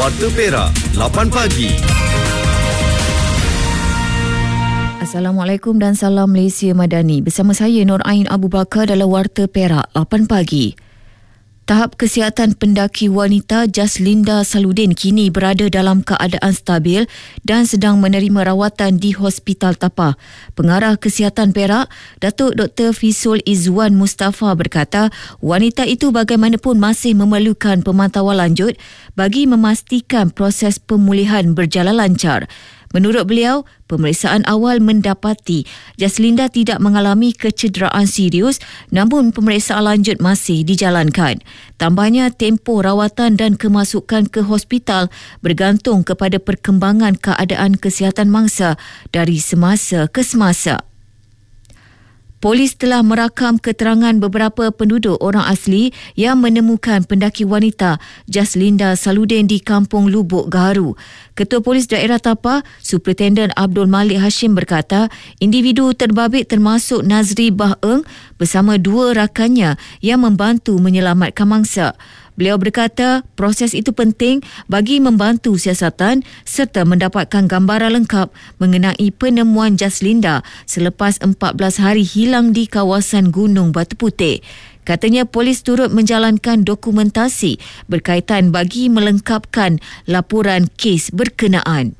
Warta Perak, 8 pagi. Assalamualaikum dan salam Malaysia Madani. Bersama saya Nur Ain Abu Bakar dalam Warta Perak, 8 pagi. Tahap kesihatan pendaki wanita Jaslinda Saludin kini berada dalam keadaan stabil dan sedang menerima rawatan di Hospital Tapah. Pengarah Kesihatan Perak, Datuk Dr. Fisul Izwan Mustafa berkata, wanita itu bagaimanapun masih memerlukan pemantauan lanjut bagi memastikan proses pemulihan berjalan lancar. Menurut beliau, pemeriksaan awal mendapati Jaslinda tidak mengalami kecederaan serius, namun pemeriksaan lanjut masih dijalankan. Tambahnya, tempoh rawatan dan kemasukan ke hospital bergantung kepada perkembangan keadaan kesihatan mangsa dari semasa ke semasa. Polis telah merakam keterangan beberapa penduduk orang asli yang menemukan pendaki wanita Jaslinda Saludin di Kampung Lubuk Gaharu. Ketua Polis Daerah Tapah, Superintendent Abdul Malik Hashim berkata, individu terbabit termasuk Nazri Bah-Eng bersama 2 rakannya yang membantu menyelamatkan mangsa. Beliau berkata, proses itu penting bagi membantu siasatan serta mendapatkan gambaran lengkap mengenai penemuan Jaslinda selepas 14 hari hilang di kawasan Gunung Batu Putih. Katanya polis turut menjalankan dokumentasi berkaitan bagi melengkapkan laporan kes berkenaan.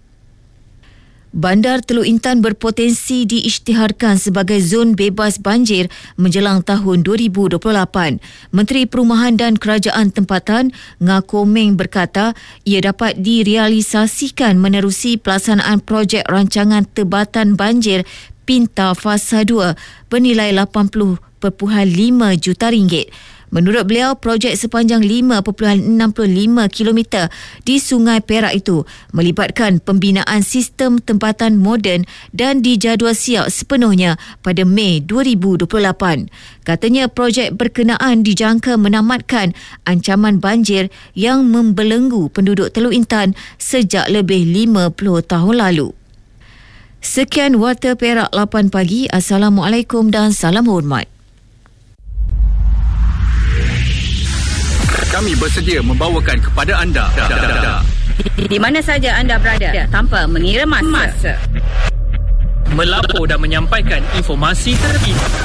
Bandar Teluk Intan berpotensi diisytiharkan sebagai zon bebas banjir menjelang tahun 2028. Menteri Perumahan dan Kerajaan Tempatan, Ngah Komeng berkata, ia dapat direalisasikan menerusi pelaksanaan projek rancangan tebatan banjir Pinta Fasa 2 bernilai 80.5 juta ringgit. Menurut beliau, projek sepanjang 5.65 km di Sungai Perak itu melibatkan pembinaan sistem tempatan moden dan dijadual siap sepenuhnya pada Mei 2028. Katanya projek berkenaan dijangka menamatkan ancaman banjir yang membelenggu penduduk Teluk Intan sejak lebih 50 tahun lalu. Sekian Warta Perak 8 pagi. Assalamualaikum dan salam hormat. Kami bersedia membawakan kepada anda di mana saja anda berada tanpa mengira masa. Melapor dan menyampaikan informasi terkini.